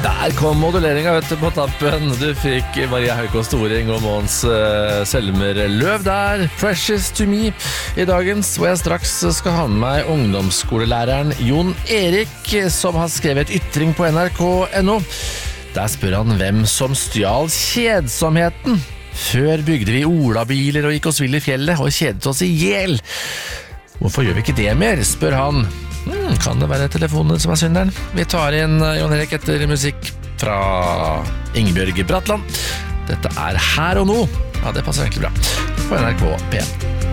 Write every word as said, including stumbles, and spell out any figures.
Der kom moduleringen vet du, på tappen. Du fikk Maria Haukås Storing og Måns uh, Selmer Løv der. Precious to me i dagens, hvor jeg straks skal ha med meg ungdomsskolelæreren Jon Erik, som har skrevet ytring på N R K punktum N O. Der spør han hvem som stjal kjedsomheten. Før bygde vi olabiler og gikk oss vill i fjellet og kjedet oss i hjel. Hvorfor gjør vi ikke det mer, spør han. Hmm, kan det være telefonen som er synderen? Vi tar inn Jon Erik etter musikk fra Ingebjørg Bratland. Dette er Her og Nå. Ja, det passer egentlig bra. På N R K P en.